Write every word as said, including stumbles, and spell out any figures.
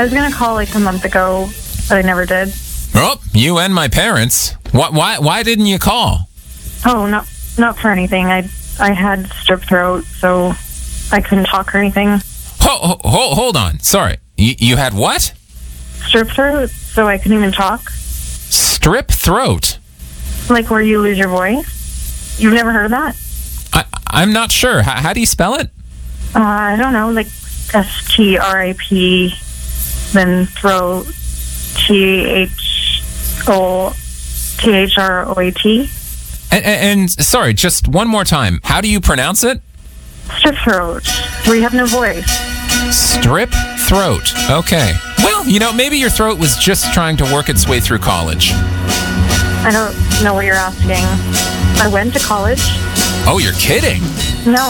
I was gonna call like a month ago, but I never did. Oh, you and my parents. Why? Why? Why didn't you call? Oh, not not for anything. I I had strep throat, so I couldn't talk or anything. Ho, ho, hold on. Sorry. You, you had what? Strep throat, so I couldn't even talk. Strep throat. Like where you lose your voice. You've never heard of that? I, I'm not sure. H- how do you spell it? Uh, I don't know. Like S T R I P, then throat, T H O T H R O A T. And, and sorry, just one more time. How do you pronounce it? Strep throat, where you have no voice. Strep throat. Okay. Well, you know, maybe your throat was just trying to work its way through college. I don't know what you're asking. I went to college. Oh, you're kidding. No,